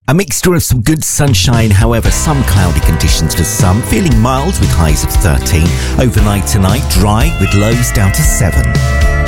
A mixture of some good sunshine, however, some cloudy conditions for some, feeling mild with highs of 13. Overnight tonight, dry with lows down to 7.